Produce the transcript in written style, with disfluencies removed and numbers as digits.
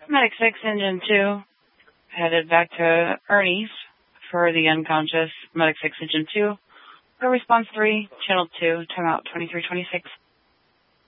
Medic 6, Engine 2, headed back to Ernie's for the unconscious Medic 6, Engine 2. Go response 3, Channel 2, timeout 2326.